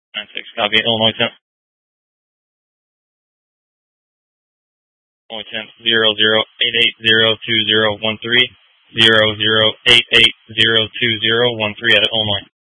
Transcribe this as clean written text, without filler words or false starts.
9-6, copy. Illinois 10. Illinois 10, 0088020130, 0088020130 at Illinois.